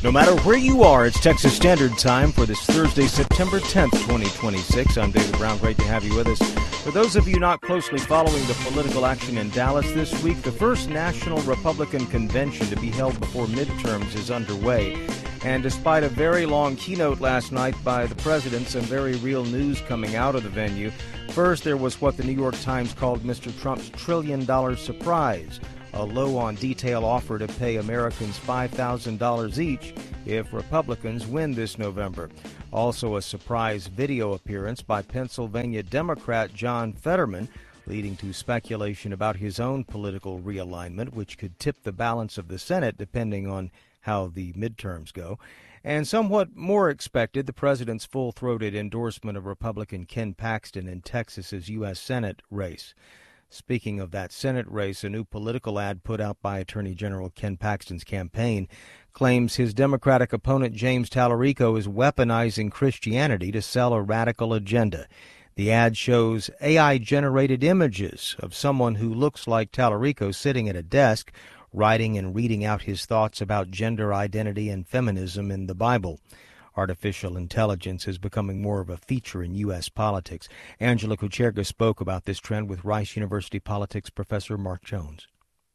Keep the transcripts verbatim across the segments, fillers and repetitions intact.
No matter where you are, it's Texas Standard Time for this Thursday, September tenth, twenty twenty-six. I'm David Brown. Great to have you with us. For those of you not closely following the political action in Dallas this week, the first National Republican Convention to be held before midterms is underway. And despite a very long keynote last night by the president, some very real news coming out of the venue. First, there was what the New York Times called Mister Trump's trillion dollar surprise, a low-on-detail offer to pay Americans five thousand dollars each if Republicans win this November. Also a surprise video appearance by Pennsylvania Democrat John Fetterman, leading to speculation about his own political realignment, which could tip the balance of the Senate depending on how the midterms go. And somewhat more expected, the president's full-throated endorsement of Republican Ken Paxton in Texas's U S Senate race. Speaking of that Senate race, a new political ad put out by Attorney General Ken Paxton's campaign claims his Democratic opponent James Tallarico is weaponizing Christianity to sell a radical agenda. The ad shows A I-generated images of someone who looks like Tallarico sitting at a desk, writing and reading out his thoughts about gender identity and feminism in the Bible. Artificial intelligence is becoming more of a feature in U S politics. Angela Kucherga spoke about this trend with Rice University politics professor Mark Jones.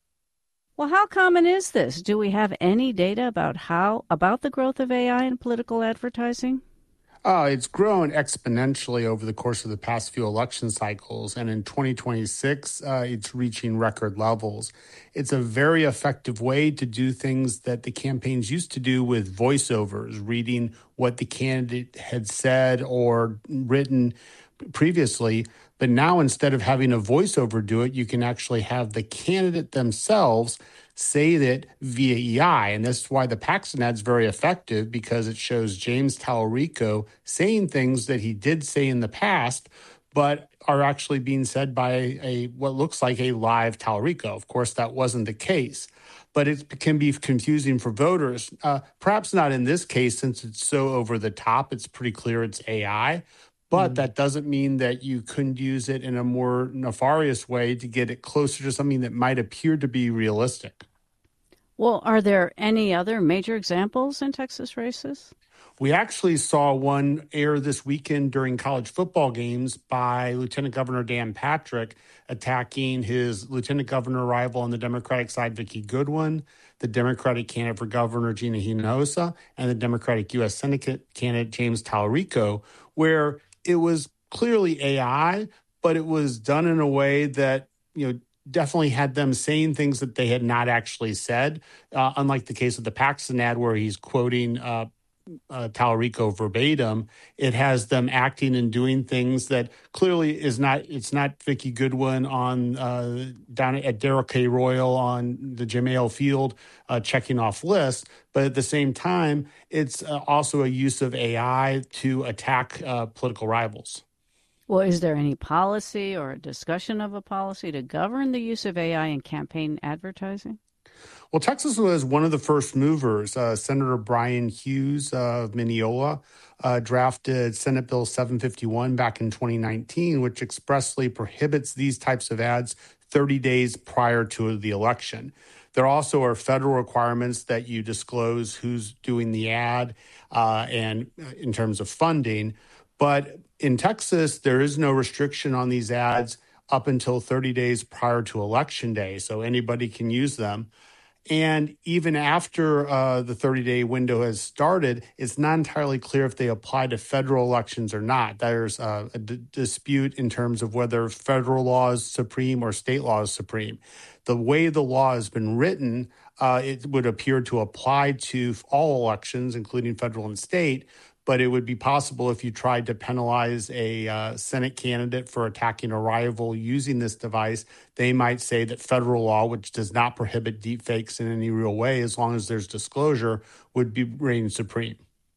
Well, how common is this? Do we have any data about how about the growth of A I in political advertising? Uh, it's grown exponentially over the course of the past few election cycles, and in twenty twenty-six, uh, it's reaching record levels. It's a very effective way to do things that the campaigns used to do with voiceovers, reading what the candidate had said or written previously. But now, instead of having a voiceover do it, you can actually have the candidate themselves say that via E I. And that's why the Paxton ad is very effective, because it shows James Tallarico saying things that he did say in the past, but are actually being said by a what looks like a live Tallarico. Of course, that wasn't the case, but it can be confusing for voters. Uh, perhaps not in this case, since it's so over the top. It's pretty clear it's A I. But that doesn't mean that you couldn't use it in a more nefarious way to get it closer to something that might appear to be realistic. Well, are there any other major examples in Texas races? We actually saw one air this weekend during college football games by Lieutenant Governor Dan Patrick attacking his lieutenant governor rival on the Democratic side, Vicki Goodwin, the Democratic candidate for governor, Gina Hinojosa, and the Democratic U S Senate candidate, James Tallarico, where it was clearly A I, but it was done in a way that, you know, definitely had them saying things that they had not actually said, uh, unlike the case of the Paxton ad where he's quoting uh, uh, Tallarico verbatim. It has them acting and doing things that clearly is not, it's not Vicki Goodwin on uh, down at Darrell K. Royal on the Jim Ale Field uh, checking off lists, but at the same time, it's uh, also a use of A I to attack uh, political rivals. Well, is there any policy or a discussion of a policy to govern the use of A I in campaign advertising? Well, Texas was one of the first movers. Uh, Senator Brian Hughes of Mineola uh, drafted Senate Bill seven fifty-one back in twenty nineteen, which expressly prohibits these types of ads thirty days prior to the election. There also are federal requirements that you disclose who's doing the ad uh, and uh, in terms of funding. But in Texas, there is no restriction on these ads up until thirty days prior to Election Day, so anybody can use them. And even after uh, the thirty-day window has started, it's not entirely clear if they apply to federal elections or not. There's uh, a d- dispute in terms of whether federal law is supreme or state law is supreme. The way the law has been written, uh, it would appear to apply to all elections, including federal and state, but it would be possible if you tried to penalize a uh, Senate candidate for attacking a rival using this device, they might say that federal law, which does not prohibit deepfakes in any real way, as long as there's disclosure, would be reign supreme.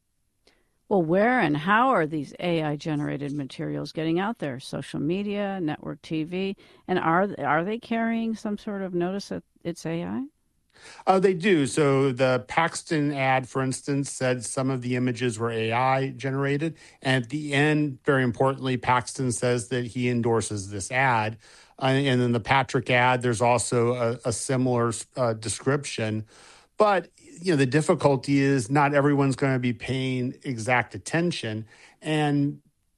Well, where and how are these A I-generated materials getting out there? Social media, network T V, and are are they carrying some sort of notice that it's A I? Uh, they do. So the Paxton ad, for instance, said some of the images were A I generated. And at the end, very importantly, Paxton says that he endorses this ad. Uh, and then the Patrick ad, there's also a, a similar uh, description. But, you know, the difficulty is not everyone's going to be paying exact attention. And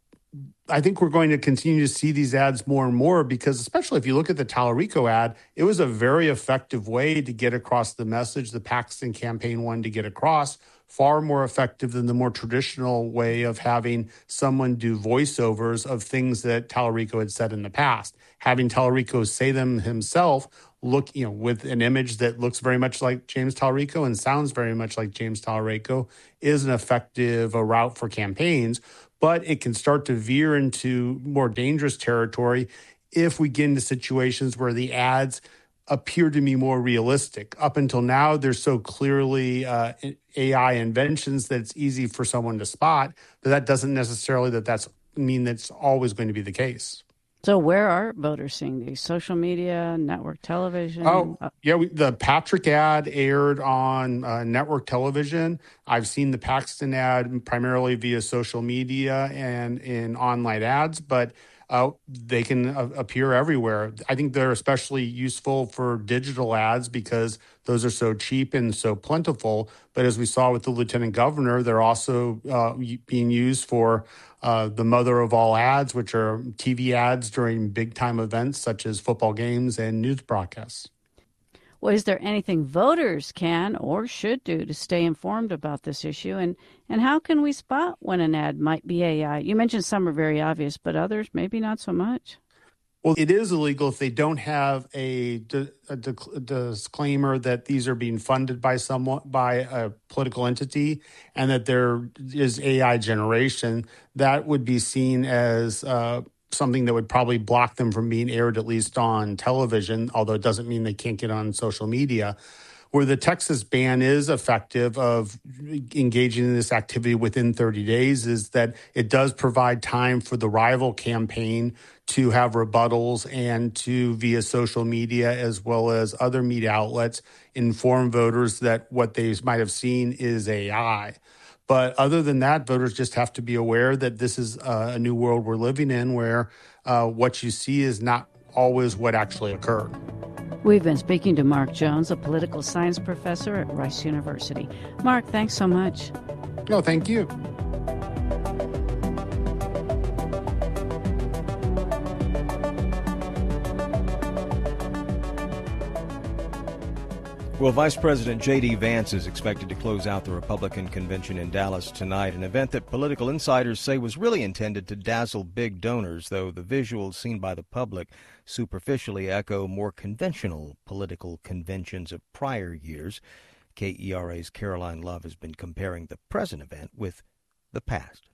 I think we're going to continue to see these ads more and more because, especially if you look at the Tallarico ad, it was a very effective way to get across the message the Paxton campaign wanted to get across, far more effective than the more traditional way of having someone do voiceovers of things that Tallarico had said in the past. Having Tallarico say them himself, look, you know, with an image that looks very much like James Tallarico and sounds very much like James Tallarico is an effective uh, route for campaigns. But it can start to veer into more dangerous territory if we get into situations where the ads appear to be more realistic. Up until now, they're so clearly uh, A I inventions that it's easy for someone to spot, but that doesn't necessarily that that's mean that's always going to be the case. So where are voters seeing these? Social media, network television? Oh, yeah. We, the Patrick ad aired on uh, network television. I've seen the Paxton ad primarily via social media and in online ads, but uh, they can uh, appear everywhere. I think they're especially useful for digital ads because those are so cheap and so plentiful. But as we saw with the lieutenant governor, they're also uh, being used for Uh, the mother of all ads, which are T V ads during big-time events such as football games and news broadcasts. Well, is there anything voters can or should do to stay informed about this issue? And, and how can we spot when an ad might be A I? You mentioned some are very obvious, but others maybe not so much. Well, it is illegal if they don't have a, a, a disclaimer that these are being funded by someone, by a political entity, and that there is A I generation. That would be seen as uh, something that would probably block them from being aired, at least on television, although it doesn't mean they can't get on social media. Where the Texas ban is effective of engaging in this activity within thirty days is that it does provide time for the rival campaign to have rebuttals and to, via social media as well as other media outlets, inform voters that what they might have seen is A I. But other than that, voters just have to be aware that this is a new world we're living in where uh, what you see is not always what actually occurred. We've been speaking to Mark Jones, a political science professor at Rice University. Mark, thanks so much. No, thank you. Well, Vice President J D. Vance is expected to close out the Republican convention in Dallas tonight, an event that political insiders say was really intended to dazzle big donors, though the visuals seen by the public superficially echo more conventional political conventions of prior years. K E R A's Caroline Love has been comparing the present event with the past.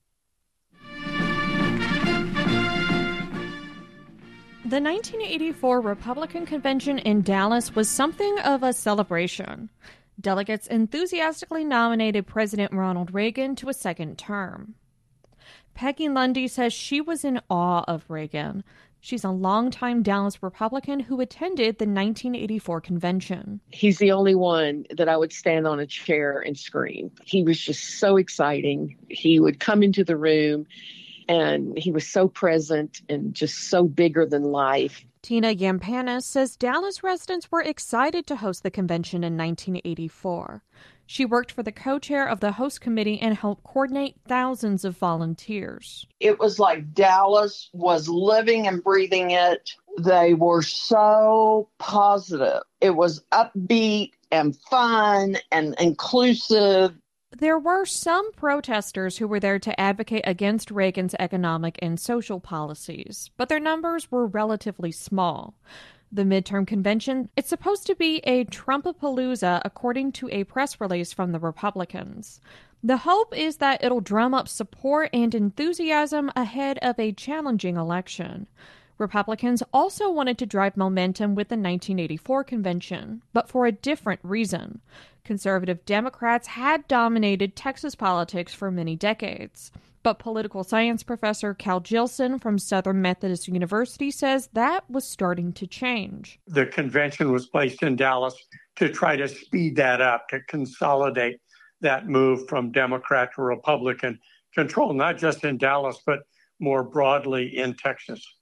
The nineteen eighty-four Republican convention in Dallas was something of a celebration. Delegates enthusiastically nominated President Ronald Reagan to a second term. Peggy Lundy says she was in awe of Reagan. She's a longtime Dallas Republican who attended the nineteen eighty-four convention. He's the only one that I would stand on a chair and scream. He was just so exciting. He would come into the room and he was so present and just so bigger than life. Tina Yampanis says Dallas residents were excited to host the convention in nineteen eighty-four. She worked for the co-chair of the host committee and helped coordinate thousands of volunteers. It was like Dallas was living and breathing it. They were so positive. It was upbeat and fun and inclusive. There were some protesters who were there to advocate against Reagan's economic and social policies, but their numbers were relatively small. The midterm convention, it's supposed to be a Trumpapalooza, according to a press release from the Republicans. The hope is that it'll drum up support and enthusiasm ahead of a challenging election. Republicans also wanted to drive momentum with the nineteen eighty-four convention, but for a different reason. Conservative Democrats had dominated Texas politics for many decades. But political science professor Cal Jilson from Southern Methodist University says that was starting to change. The convention was placed in Dallas to try to speed that up, to consolidate that move from Democrat to Republican control, not just in Dallas, but more broadly in Texas.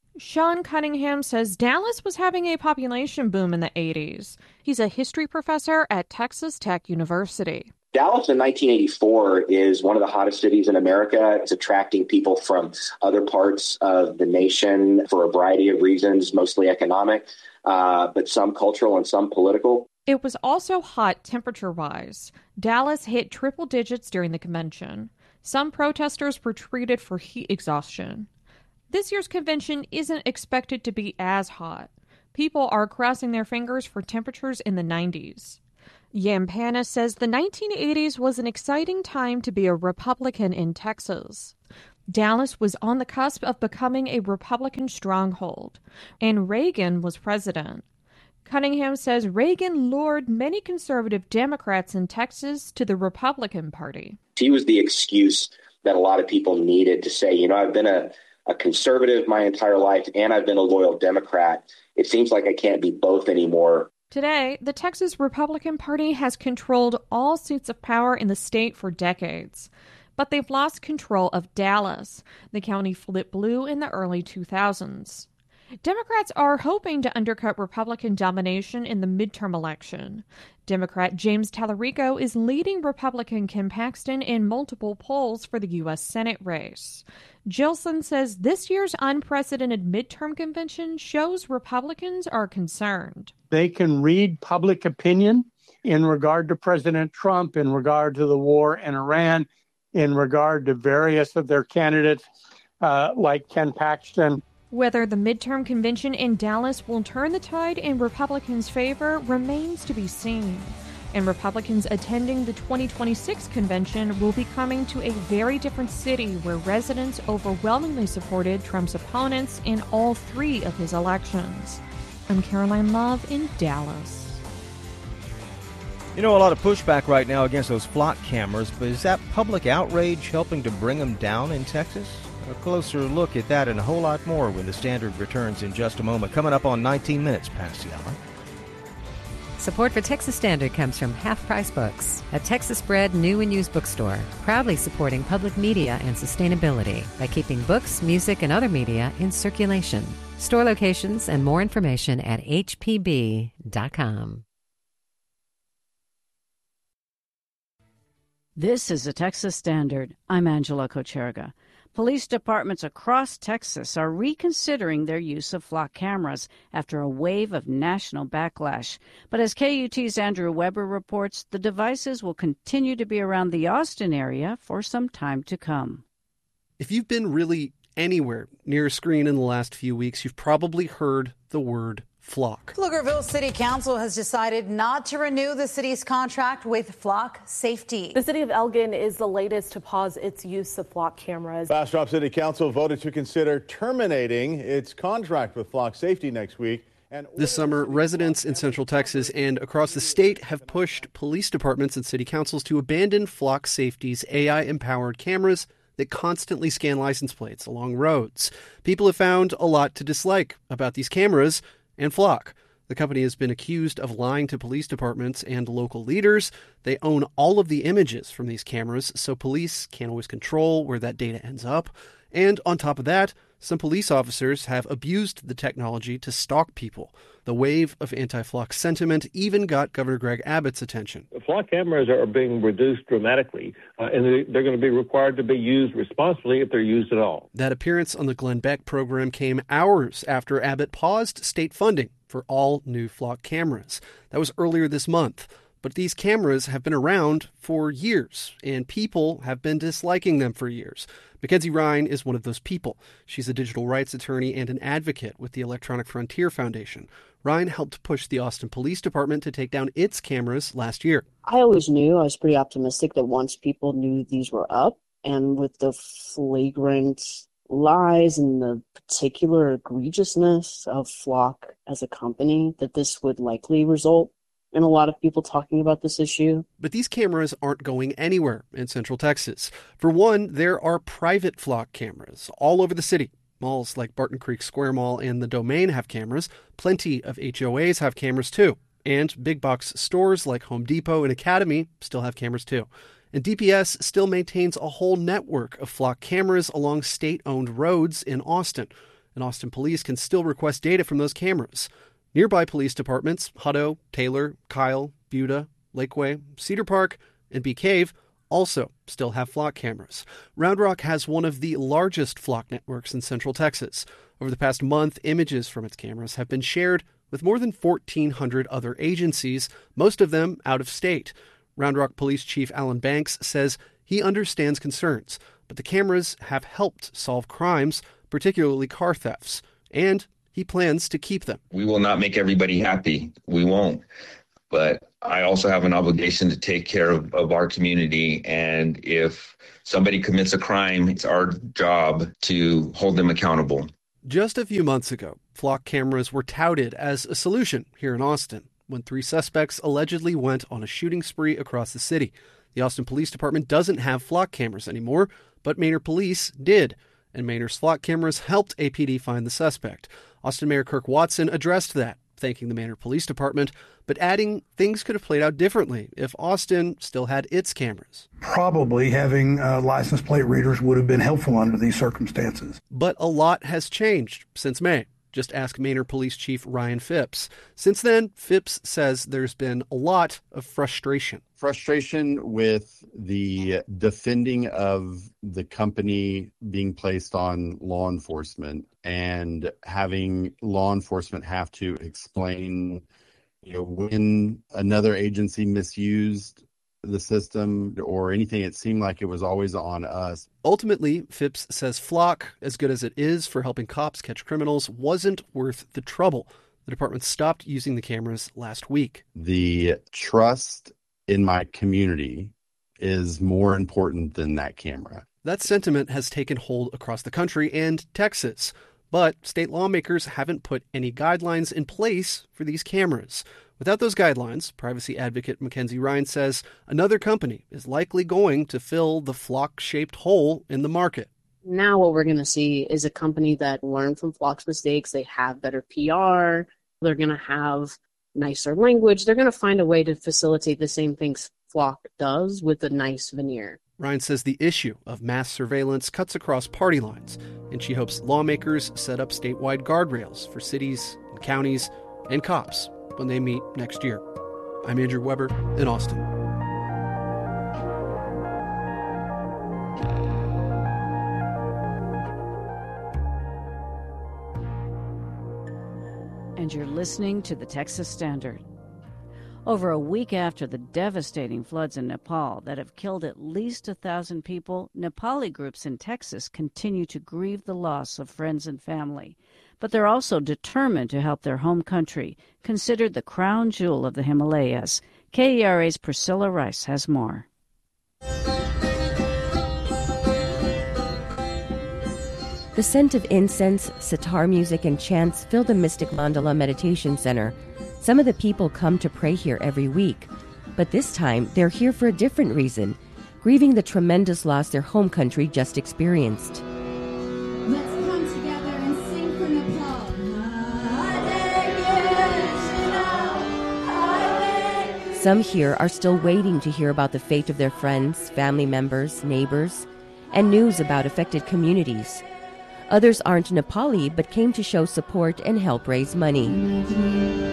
Sean Cunningham says Dallas was having a population boom in the eighties. He's a history professor at Texas Tech University. Dallas in nineteen eighty-four is one of the hottest cities in America. It's attracting people from other parts of the nation for a variety of reasons, mostly economic, uh, but some cultural and some political. It was also hot temperature-wise. Dallas hit triple digits during the convention. Some protesters were treated for heat exhaustion. This year's convention isn't expected to be as hot. People are crossing their fingers for temperatures in the nineties. Yampana says the nineteen eighties was an exciting time to be a Republican in Texas. Dallas was on the cusp of becoming a Republican stronghold, and Reagan was president. Cunningham says Reagan lured many conservative Democrats in Texas to the Republican Party. He was the excuse that a lot of people needed to say, you know, I've been a, a conservative my entire life and I've been a loyal Democrat. It seems like I can't be both anymore. Today, the Texas Republican Party has controlled all seats of power in the state for decades. But they've lost control of Dallas. The county flipped blue in the early two thousands. Democrats are hoping to undercut Republican domination in the midterm election. Democrat James Tallarico is leading Republican Ken Paxton in multiple polls for the U S Senate race. Gilson says this year's unprecedented midterm convention shows Republicans are concerned. They can read public opinion in regard to President Trump, in regard to the war in Iran, in regard to various of their candidates uh, like Ken Paxton. Whether the midterm convention in Dallas will turn the tide in Republicans' favor remains to be seen. And Republicans attending the twenty twenty-six convention will be coming to a very different city where residents overwhelmingly supported Trump's opponents in all three of his elections. I'm Caroline Love in Dallas. You know, a lot of pushback right now against those flock cameras, but is that public outrage helping to bring them down in Texas? A closer look at that and a whole lot more when the Standard returns in just a moment. Coming up on nineteen minutes past the hour. Support for Texas Standard comes from Half Price Books, a Texas-bred new and used bookstore, proudly supporting public media and sustainability by keeping books, music, and other media in circulation. Store locations and more information at h p b dot com. This is the Texas Standard. I'm Angela Kocherga. Police departments across Texas are reconsidering their use of flock cameras after a wave of national backlash. But as K U T's Andrew Weber reports, the devices will continue to be around the Austin area for some time to come. If you've been really anywhere near a screen in the last few weeks, you've probably heard the word flock. Pflugerville City Council has decided not to renew the city's contract with Flock Safety. The city of Elgin is the latest to pause its use of flock cameras. Bastrop City Council voted to consider terminating its contract with Flock Safety next week. And this summer, residents in Central Texas and across the state have pushed police departments and city councils to abandon Flock Safety's A I-empowered cameras that constantly scan license plates along roads. People have found a lot to dislike about these cameras and Flock. The company has been accused of lying to police departments and local leaders. They own all of the images from these cameras, so police can't always control where that data ends up. And on top of that, some police officers have abused the technology to stalk people. The wave of anti-Flock sentiment even got Governor Greg Abbott's attention. Flock cameras are being reduced dramatically, uh, and they're going to be required to be used responsibly if they're used at all. That appearance on the Glenn Beck program came hours after Abbott paused state funding for all new Flock cameras. That was earlier this month. But these cameras have been around for years, and people have been disliking them for years. Mackenzie Ryan is one of those people. She's a digital rights attorney and an advocate with the Electronic Frontier Foundation. Ryan helped push the Austin Police Department to take down its cameras last year. I always knew, I was pretty optimistic that once people knew these were up, and with the flagrant lies and the particular egregiousness of Flock as a company, that this would likely result and a lot of people talking about this issue. But these cameras aren't going anywhere in Central Texas. For one, there are private Flock cameras all over the city. Malls like Barton Creek Square Mall and The Domain have cameras. Plenty of H O As have cameras too. And big box stores like Home Depot and Academy still have cameras too. And D P S still maintains a whole network of Flock cameras along state-owned roads in Austin. and Austin police can still request data from those cameras. Nearby police departments, Hutto, Taylor, Kyle, Buda, Lakeway, Cedar Park, and Bee Cave also still have flock cameras. Round Rock has one of the largest flock networks in Central Texas. Over the past month, images from its cameras have been shared with more than fourteen hundred other agencies, most of them out of state. Round Rock Police Chief Alan Banks says he understands concerns, but the cameras have helped solve crimes, particularly car thefts, and he plans to keep them. We will not make everybody happy. We won't. But I also have an obligation to take care of, of our community. And if somebody commits a crime, it's our job to hold them accountable. Just a few months ago, flock cameras were touted as a solution here in Austin when three suspects allegedly went on a shooting spree across the city. The Austin Police Department doesn't have flock cameras anymore, but Manor Police did. And Manor's flock cameras helped A P D find the suspect. Austin Mayor Kirk Watson addressed that, thanking the Manor Police Department, but adding things could have played out differently if Austin still had its cameras. Probably having uh, license plate readers would have been helpful under these circumstances. But a lot has changed since May. Just ask Manor Police Chief Ryan Phipps. Since then, Phipps says there's been a lot of frustration. Frustration with the defending of the company being placed on law enforcement and having law enforcement have to explain, you know, when another agency misused the system or anything. It seemed like it was always on us. Ultimately, Phipps says Flock, as good as it is for helping cops catch criminals, wasn't worth the trouble. The department stopped using the cameras last week. The trust in my community is more important than that camera. That sentiment has taken hold across the country and Texas, but state lawmakers haven't put any guidelines in place for these cameras. Without those guidelines, privacy advocate Mackenzie Ryan says another company is likely going to fill the flock-shaped hole in the market. Now what we're going to see is a company that learned from Flock's mistakes. They have better P R. They're going to have nicer language. They're going to find a way to facilitate the same things Flock does with a nice veneer. Ryan says the issue of mass surveillance cuts across party lines, and she hopes lawmakers set up statewide guardrails for cities and counties and cops when they meet next year. I'm Andrew Weber in Austin. And you're listening to the Texas Standard. Over a week after the devastating floods in Nepal that have killed at least a thousand people, Nepali groups in Texas continue to grieve the loss of friends and family. But they're also determined to help their home country, considered the crown jewel of the Himalayas. K E R A's Priscilla Rice has more. The scent of incense, sitar music, and chants fill the Mystic Mandala Meditation Center. Some of the people come to pray here every week, but this time they're here for a different reason, grieving the tremendous loss their home country just experienced. Let's come together and sing for Nepal. Some here are still waiting to hear about the fate of their friends, family members, neighbors, and news about affected communities. Others aren't Nepali but came to show support and help raise money.